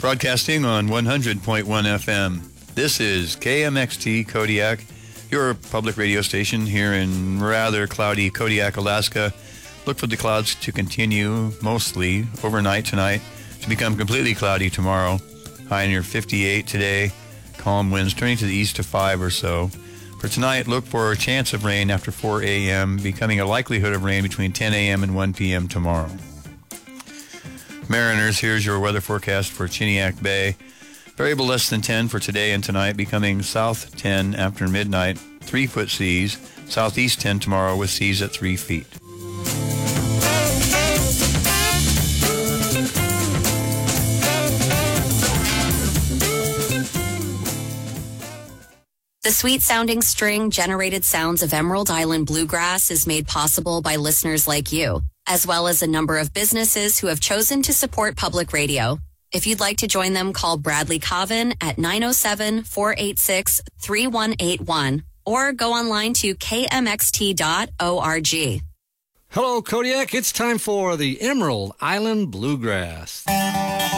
Broadcasting on 100.1 FM. This is KMXT Kodiak, your public radio station here in rather cloudy Kodiak, Alaska. Look for the clouds to continue mostly overnight tonight to become completely cloudy tomorrow. High near 58 today. Calm winds turning to the east to 5 or so. For tonight, look for a chance of rain after 4 a.m., becoming a likelihood of rain between 10 a.m. and 1 p.m. tomorrow. Mariners, here's your weather forecast for Chiniak Bay. Variable less than 10 for today and tonight, becoming south 10 after midnight, 3-foot seas. Southeast 10 tomorrow with seas at 3 feet. The sweet-sounding string-generated sounds of Emerald Island Bluegrass is made possible by listeners like you, as well as a number of businesses who have chosen to support public radio. If you'd like to join them, call Bradley Coven at 907-486-3181 or go online to kmxt.org. Hello, Kodiak. It's time for the Emerald Island Bluegrass.